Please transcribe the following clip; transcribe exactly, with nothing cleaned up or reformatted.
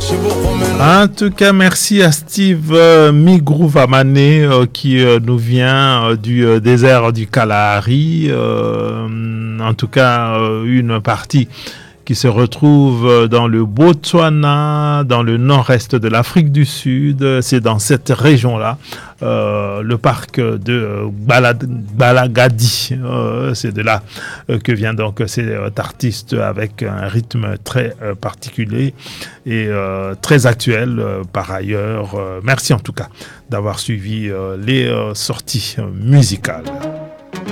En tout cas, merci à Steve euh, Migrouvamane euh, qui euh, nous vient euh, du euh, désert du Kalahari. Euh, en tout cas, euh, une partie qui se retrouve dans le Botswana, dans le nord-est de l'Afrique du Sud. C'est dans cette région-là, euh, le parc de Balad- Balagadi. Euh, c'est de là euh, que vient donc cet artiste avec un rythme très euh, particulier et euh, très actuel euh, par ailleurs. Euh, merci en tout cas d'avoir suivi euh, les euh, sorties musicales.